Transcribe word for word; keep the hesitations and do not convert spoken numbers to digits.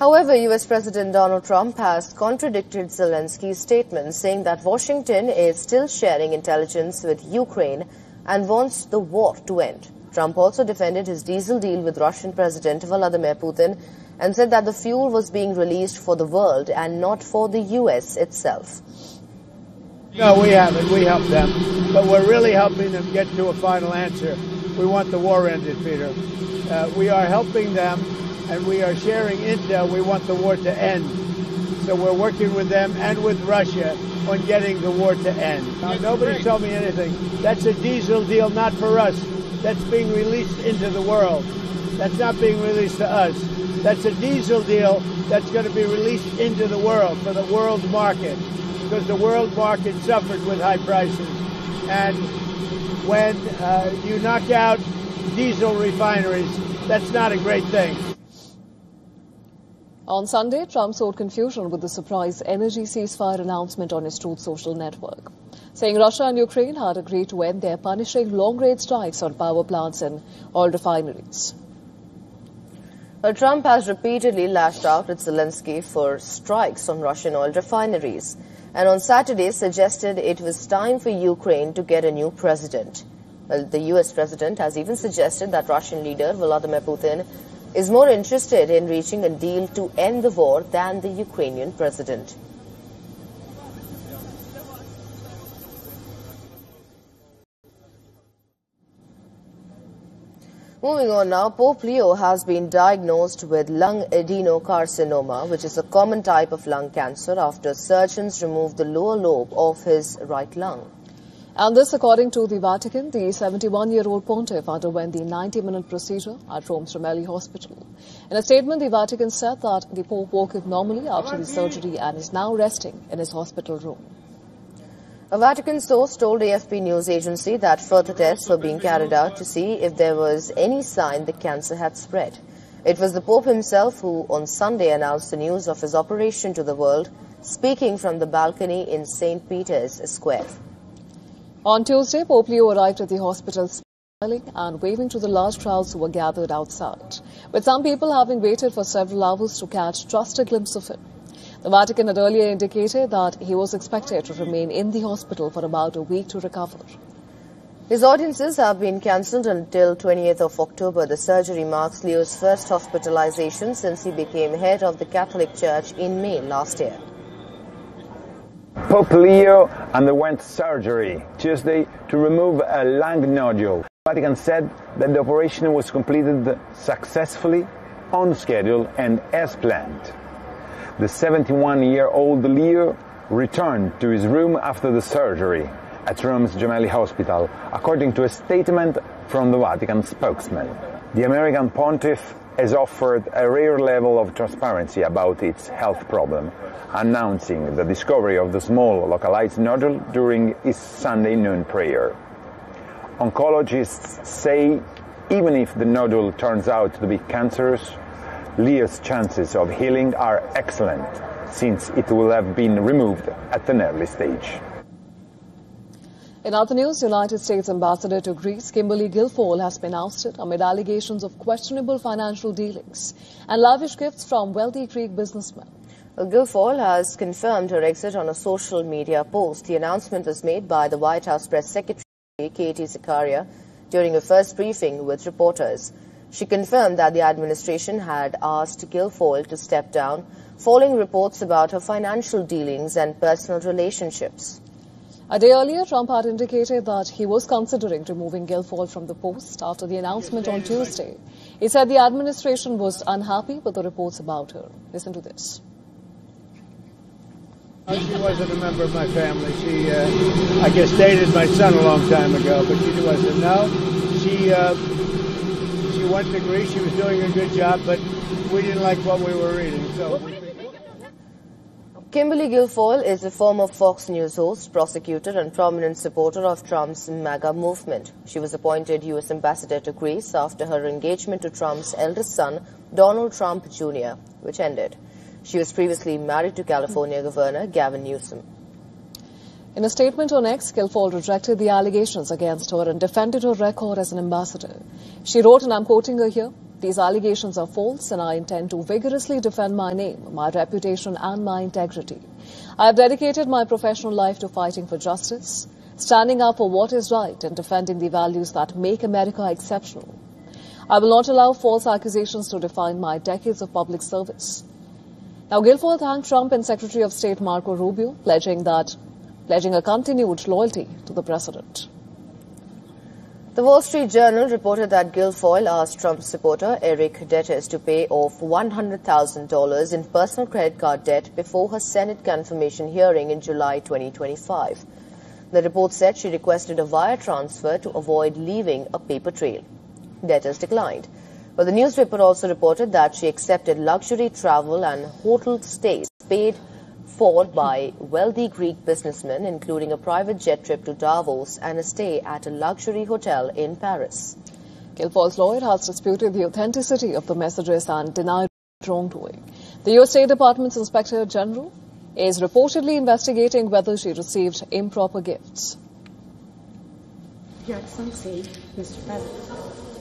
However, U S President Donald Trump has contradicted Zelensky's statement, saying that Washington is still sharing intelligence with Ukraine and wants the war to end. Trump also defended his diesel deal with Russian President Vladimir Putin and said that the fuel was being released for the world and not for the U S itself. No, we haven't. We helped them. But we're really helping them get to a final answer. We want the war ended, Peter. Uh, we are helping them, and we are sharing intel. We want the war to end. So we're working with them and with Russia on getting the war to end. Now, nobody told me anything. That's a diesel deal, not for us. That's being released into the world. That's not being released to us. That's a diesel deal that's going to be released into the world for the world market, because the world market suffered with high prices. And when uh, you knock out diesel refineries, that's not a great thing. On Sunday, Trump sowed confusion with the surprise energy ceasefire announcement on his Truth Social network, saying Russia and Ukraine had agreed to end their punishing long-range strikes on power plants and oil refineries. Well, Trump has repeatedly lashed out at Zelensky for strikes on Russian oil refineries, and on Saturday suggested it was time for Ukraine to get a new president. Well, the U S president has even suggested that Russian leader Vladimir Putin is more interested in reaching a deal to end the war than the Ukrainian president. Moving on now, Pope Leo has been diagnosed with lung adenocarcinoma, which is a common type of lung cancer, after surgeons removed the lower lobe of his right lung. And this, according to the Vatican, the seventy-one-year-old pontiff underwent the ninety-minute procedure at Rome's Gemelli Hospital. In a statement, the Vatican said that the Pope woke up normally after the surgery and is now resting in his hospital room. A Vatican source told A F P news agency that further tests were being carried out to see if there was any sign the cancer had spread. It was the Pope himself who on Sunday announced the news of his operation to the world, speaking from the balcony in Saint Peter's Square. On Tuesday, Pope Leo arrived at the hospital smiling and waving to the large crowds who were gathered outside, with some people having waited for several hours to catch just a glimpse of him. The Vatican had earlier indicated that he was expected to remain in the hospital for about a week to recover. His audiences have been cancelled until twentieth of October. The surgery marks Leo's first hospitalization since he became head of the Catholic Church in May last year. Pope Leo underwent surgery Tuesday to remove a lung nodule. The Vatican said that the operation was completed successfully, on schedule and as planned. The seventy-one-year-old Leo returned to his room after the surgery at Rome's Gemelli Hospital, according to a statement from the Vatican spokesman. The American pontiff has offered a rare level of transparency about its health problem, announcing the discovery of the small localized nodule during his Sunday noon prayer. Oncologists say even if the nodule turns out to be cancerous, Leo's chances of healing are excellent, since it will have been removed at an early stage. In other news, United States Ambassador to Greece, Kimberly Guilfoyle, has been ousted amid allegations of questionable financial dealings and lavish gifts from wealthy Greek businessmen. Well, Guilfoyle has confirmed her exit on a social media post. The announcement was made by the White House Press Secretary, Katie Zakaria, during a first briefing with reporters. She confirmed that the administration had asked Guilfoyle to step down following reports about her financial dealings and personal relationships. A day earlier, Trump had indicated that he was considering removing Guilfoyle from the post after the announcement on Tuesday. He said the administration was unhappy with the reports about her. Listen to this. She wasn't a member of my family. She, uh, I guess, dated my son a long time ago, but she wasn't. No, she... Uh, She went to Greece. She was doing a good job, but we didn't like what we were reading. So, Kimberly Guilfoyle is a former Fox News host, prosecutor, and prominent supporter of Trump's MAGA movement. She was appointed U S ambassador to Greece after her engagement to Trump's eldest son, Donald Trump Junior, which ended. She was previously married to California Governor Gavin Newsom. In a statement on X, Guilfoyle rejected the allegations against her and defended her record as an ambassador. She wrote, and I'm quoting her here, These allegations are false and I intend to vigorously defend my name, my reputation and my integrity. I have dedicated my professional life to fighting for justice, standing up for what is right and defending the values that make America exceptional. I will not allow false accusations to define my decades of public service. Now, Guilfoyle thanked Trump and Secretary of State Marco Rubio, pledging that, pledging a continued loyalty to the president. The Wall Street Journal reported that Guilfoyle asked Trump supporter Eric Dettis to pay off one hundred thousand dollars in personal credit card debt before her Senate confirmation hearing in July twenty twenty-five. The report said she requested a wire transfer to avoid leaving a paper trail. Dettis declined. But the newspaper also reported that she accepted luxury travel and hotel stays paid for by wealthy Greek businessmen, including a private jet trip to Davos and a stay at a luxury hotel in Paris. Guilfoyle's lawyer has disputed the authenticity of the messages and denied wrongdoing. The U S State Department's Inspector General is reportedly investigating whether she received improper gifts. Your Excellency, Mister President.